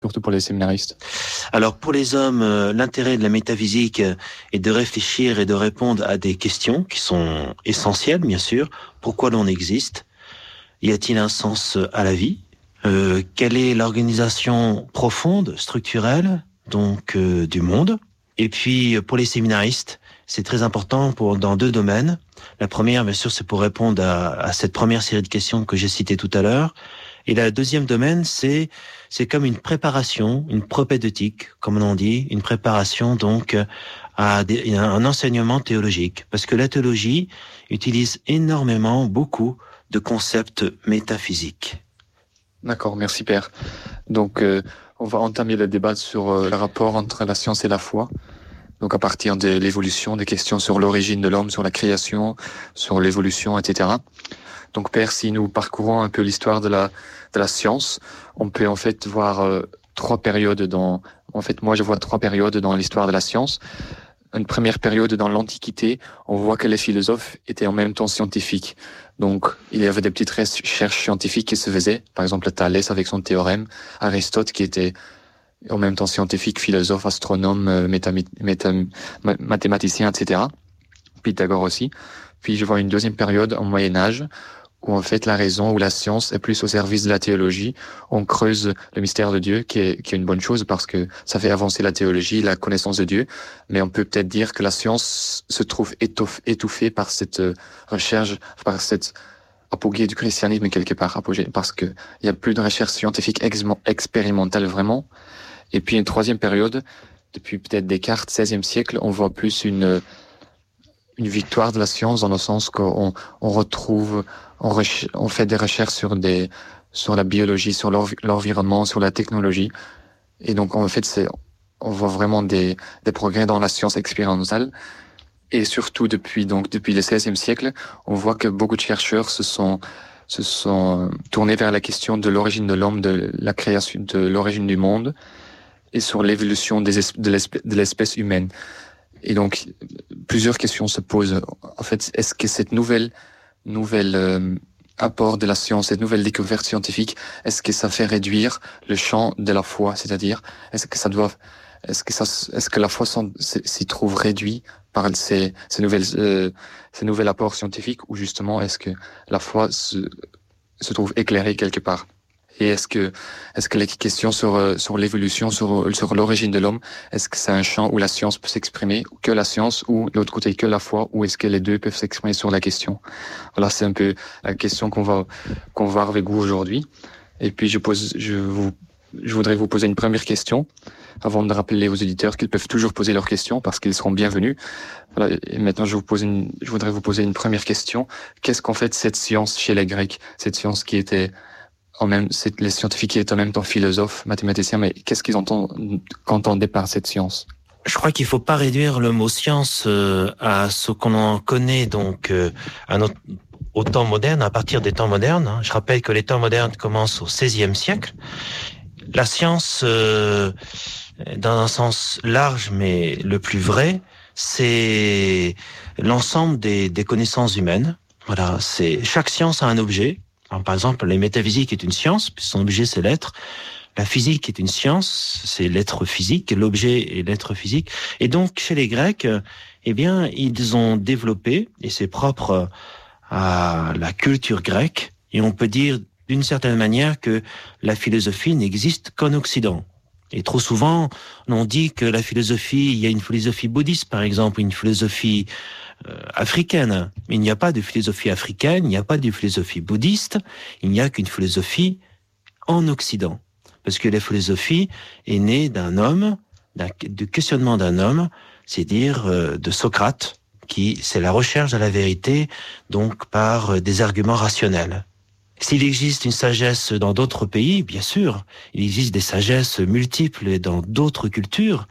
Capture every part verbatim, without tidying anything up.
surtout pour les séminaristes? Alors pour les hommes, euh, l'intérêt de la métaphysique euh, est de réfléchir et de répondre à des questions qui sont essentielles, bien sûr. Pourquoi l'on existe? Y a-t-il un sens à la vie? euh, Quelle est l'organisation profonde, structurelle, donc euh, du monde? Et puis pour les séminaristes, c'est très important pour dans deux domaines. La première, bien sûr, c'est pour répondre à, à cette première série de questions que j'ai citées tout à l'heure. Et le deuxième domaine, c'est c'est comme une préparation, une propédeutique, comme on dit, une préparation donc à des, à un enseignement théologique, parce que la théologie utilise énormément, beaucoup de concepts métaphysiques. D'accord, merci Père. Donc, euh, on va entamer le débat sur euh, le rapport entre la science et la foi. Donc, à partir de l'évolution, des questions sur l'origine de l'homme, sur la création, sur l'évolution, et cetera. Donc, Père, si nous parcourons un peu l'histoire de la de la science, on peut en fait voir euh, trois périodes dans. En fait, moi, je vois trois périodes dans l'histoire de la science. Une première période dans l'Antiquité, on voit que les philosophes étaient en même temps scientifiques. Donc, il y avait des petites recherches scientifiques qui se faisaient. Par exemple, Thalès avec son théorème, Aristote qui était en même temps scientifique, philosophe, astronome, méta, méta, mathématicien, et cetera. Pythagore aussi. Puis je vois une deuxième période en Moyen-Âge, où en fait la raison ou la science est plus au service de la théologie. On creuse le mystère de Dieu, qui est, qui est une bonne chose parce que ça fait avancer la théologie, la connaissance de Dieu. Mais on peut peut-être dire que la science se trouve étoff, étouffée par cette recherche, par cette apogée du christianisme quelque part, apogée, parce que il y a plus de recherche scientifique ex- expérimentale vraiment. Et puis une troisième période, depuis peut-être Descartes, seizième siècle, on voit plus une une victoire de la science dans le sens qu'on on retrouve, on, reche, on fait des recherches sur des, sur la biologie, sur l'environnement, sur la technologie. Et donc, en fait, c'est, on voit vraiment des, des progrès dans la science expérimentale. Et surtout depuis, donc, depuis le seizième siècle, on voit que beaucoup de chercheurs se sont, se sont tournés vers la question de l'origine de l'homme, de la création, de l'origine du monde et sur l'évolution des, de l'espèce humaine. Et donc, plusieurs questions se posent. En fait, est-ce que cette nouvelle, nouvelle euh, apport de la science, cette nouvelle découverte scientifique, est-ce que ça fait réduire le champ de la foi, c'est-à-dire, est-ce que ça doit, est-ce que ça, est-ce que la foi s'y trouve réduit par ces, ces nouvelles, euh, ces nouveaux apports scientifiques, ou justement, est-ce que la foi se, se trouve éclairée quelque part? Et est-ce que, est-ce que les questions sur, sur l'évolution, sur, sur l'origine de l'homme, est-ce que c'est un champ où la science peut s'exprimer, ou que la science, ou de l'autre côté que la foi, ou est-ce que les deux peuvent s'exprimer sur la question? Voilà, c'est un peu la question qu'on va, qu'on va voir avec vous aujourd'hui. Et puis, je pose, je vous, je voudrais vous poser une première question, avant de rappeler aux auditeurs qu'ils peuvent toujours poser leurs questions parce qu'ils seront bienvenus. Voilà, et maintenant, je vous pose une, je voudrais vous poser une première question. Qu'est-ce qu'en fait cette science chez les Grecs? Cette science qui était en même, c'est les scientifiques qui étaient en même temps philosophes, mathématiciens, mais qu'est-ce qu'ils entendent, qu'entendaient par cette science? Je crois qu'il faut pas réduire le mot science euh, à ce qu'on en connaît donc euh, à notre, au temps moderne, à partir des temps modernes. Hein. Je rappelle que les temps modernes commencent au seizième siècle. La science, euh, dans un sens large mais le plus vrai, c'est l'ensemble des, des connaissances humaines. Voilà, c'est chaque science a un objet. Alors, par exemple, la métaphysique est une science, puis son objet c'est l'être. La physique est une science, c'est l'être physique, l'objet est l'être physique. Et donc, chez les Grecs, eh bien, ils ont développé, et c'est propre à la culture grecque, et on peut dire d'une certaine manière que la philosophie n'existe qu'en Occident. Et trop souvent, on dit que la philosophie, il y a une philosophie bouddhiste, par exemple, une philosophie Euh, africaine. Mais il n'y a pas de philosophie africaine, il n'y a pas de philosophie bouddhiste, il n'y a qu'une philosophie en Occident. Parce que la philosophie est née d'un homme, d'un, du questionnement d'un homme, c'est-à-dire euh, de Socrate, qui c'est la recherche de la vérité, donc par euh, des arguments rationnels. S'il existe une sagesse dans d'autres pays, bien sûr, il existe des sagesses multiples dans d'autres cultures,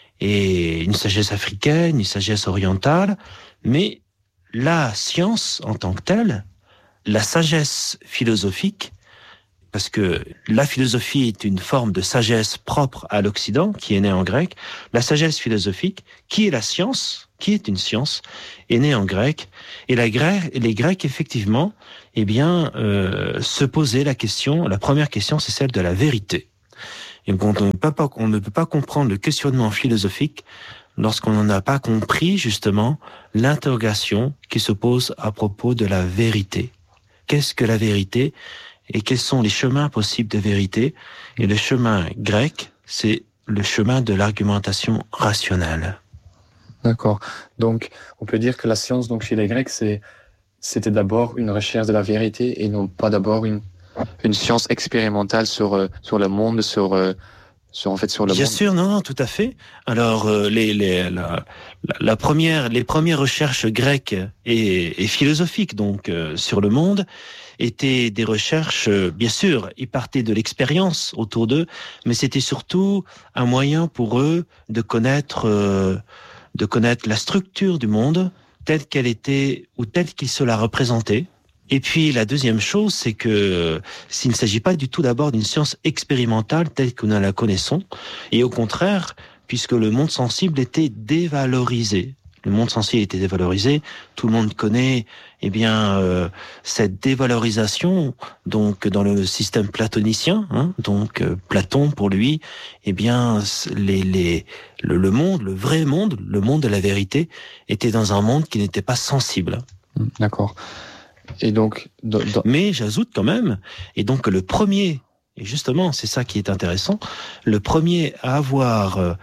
et une sagesse africaine, une sagesse orientale, mais la science en tant que telle, la sagesse philosophique, parce que la philosophie est une forme de sagesse propre à l'Occident, qui est née en grec, la sagesse philosophique, qui est la science, qui est une science, est née en grec, et la Grec, les Grecs, effectivement, eh bien, euh, se posaient la question, la première question, c'est celle de la vérité. Et quand on ne peut pas, on ne peut pas comprendre le questionnement philosophique lorsqu'on n'en a pas compris, justement, l'interrogation qui se pose à propos de la vérité. Qu'est-ce que la vérité et quels sont les chemins possibles de vérité? Et le chemin grec, c'est le chemin de l'argumentation rationnelle. D'accord. Donc, on peut dire que la science, donc chez les Grecs, c'est, c'était d'abord une recherche de la vérité et non pas d'abord une, une science expérimentale sur, euh, sur le monde, sur, euh, sur, en fait, sur le Bien monde. sûr, non, non, tout à fait. Alors, euh, les, les, la, la, la première, les premières recherches grecques et, et philosophiques, donc, euh, sur le monde, étaient des recherches, euh, bien sûr, ils partaient de l'expérience autour d'eux, mais c'était surtout un moyen pour eux de connaître, euh, de connaître la structure du monde telle qu'elle était ou telle qu'il se la représentait. Et puis la deuxième chose, c'est que s'il ne s'agit pas du tout d'abord d'une science expérimentale telle que nous la connaissons, et au contraire, puisque le monde sensible était dévalorisé. Le monde sensible était dévalorisé. Tout le monde connaît, eh bien, euh, cette dévalorisation. Donc, dans le système platonicien, hein, donc euh, Platon, pour lui, eh bien, les, les, le, le monde, le vrai monde, le monde de la vérité, était dans un monde qui n'était pas sensible. D'accord. Et donc, dans, dans... mais j'ajoute quand même, et donc le premier, et justement, c'est ça qui est intéressant, le premier à avoir euh,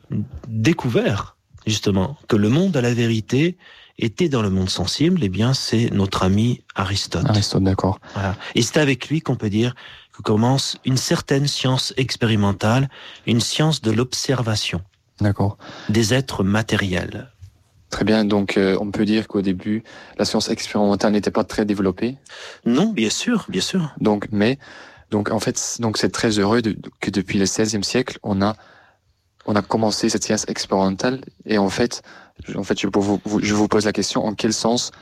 découvert justement que le monde de la vérité était dans le monde sensible, eh bien, c'est notre ami Aristote. Aristote, d'accord. Voilà. Et c'est avec lui qu'on peut dire que commence une certaine science expérimentale, une science de l'observation. D'accord. Des êtres matériels. Très bien, donc euh, on peut dire qu'au début, la science expérimentale n'était pas très développée. Non, bien sûr, bien sûr. Donc, mais, donc en fait, donc c'est très heureux de, que depuis le seizième siècle, on a, on a commencé cette science expérimentale. Et en fait, en fait, je vous, je vous pose la question, en quel sens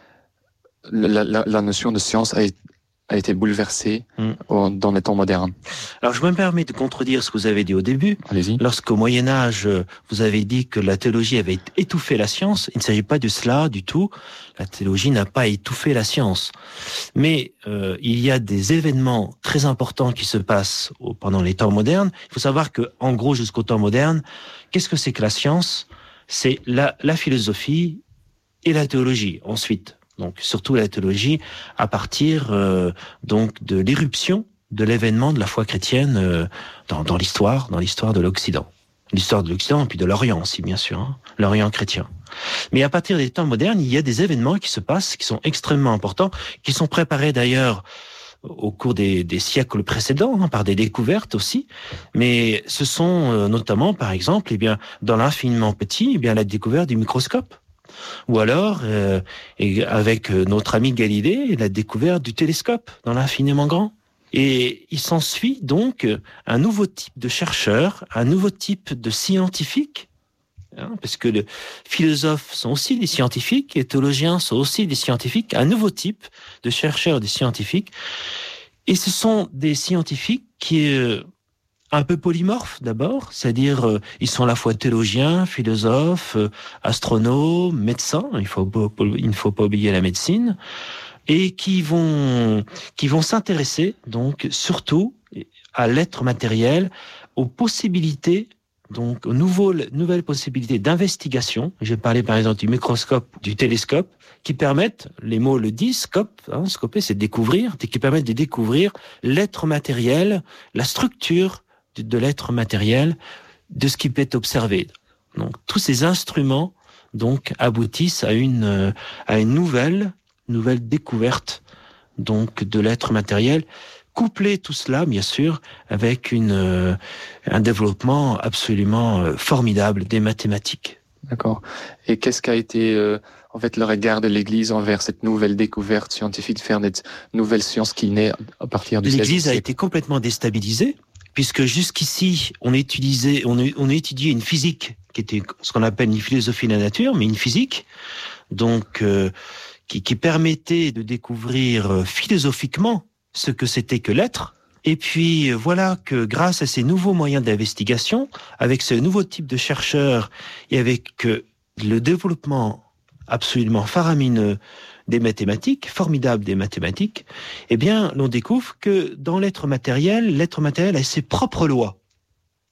la, la, la notion de science a été a été bouleversée mm. dans les temps modernes. Alors, je me permets de contredire ce que vous avez dit au début. Allez-y. Lorsqu'au Moyen-Âge, vous avez dit que la théologie avait étouffé la science, il ne s'agit pas de cela du tout. La théologie n'a pas étouffé la science. Mais euh, il y a des événements très importants qui se passent au, pendant les temps modernes. Il faut savoir que, en gros, jusqu'au temps moderne, qu'est-ce que c'est que la science? C'est la, la philosophie et la théologie, ensuite. Donc surtout la théologie à partir euh, donc de l'éruption de l'événement de la foi chrétienne euh, dans, dans l'histoire, dans l'histoire de l'Occident, l'histoire de l'Occident et puis de l'Orient aussi bien sûr, hein, l'Orient chrétien. Mais à partir des temps modernes, il y a des événements qui se passent, qui sont extrêmement importants, qui sont préparés d'ailleurs au cours des, des siècles précédents, hein, par des découvertes aussi. Mais ce sont euh, notamment, par exemple, eh bien dans l'infiniment petit, eh bien la découverte du microscope. Ou alors, euh, et avec notre ami Galilée, la découverte du télescope dans l'infiniment grand. Et il s'ensuit donc un nouveau type de chercheur, un nouveau type de scientifique, hein, parce que les philosophes sont aussi des scientifiques, les théologiens sont aussi des scientifiques, un nouveau type de chercheurs, des scientifiques. Et ce sont des scientifiques qui... Euh, un peu polymorphes d'abord, c'est-à-dire euh, ils sont à la fois théologiens, philosophes, euh, astronomes, médecins, il faut il ne faut pas oublier la médecine, et qui vont qui vont s'intéresser donc surtout à l'être matériel, aux possibilités donc aux nouveaux, nouvelles possibilités d'investigation. J'ai parlé par exemple du microscope, du télescope, qui permettent, les mots le disent, scope, hein, scoper, c'est découvrir, qui permettent de découvrir l'être matériel, la structure de l'être matériel, de ce qui peut être observé. Donc, tous ces instruments, donc, aboutissent à une, à une nouvelle, nouvelle découverte, donc, de l'être matériel. Coupler tout cela, bien sûr, avec une, un développement absolument formidable des mathématiques. D'accord. Et qu'est-ce qu'a été, euh, en fait, le regard de l'Église envers cette nouvelle découverte scientifique, de faire cette nouvelle science qui naît à partir du seizième siècle? L'Église a été complètement déstabilisée, puisque jusqu'ici, on utilisait, on, on étudiait une physique qui était ce qu'on appelle une philosophie de la nature, mais une physique, donc euh, qui, qui permettait de découvrir euh, philosophiquement ce que c'était que l'être. Et puis voilà que grâce à ces nouveaux moyens d'investigation, avec ce nouveau type de chercheurs et avec euh, le développement absolument faramineux des mathématiques, formidable des mathématiques, eh bien, l'on découvre que dans l'être matériel, l'être matériel a ses propres lois.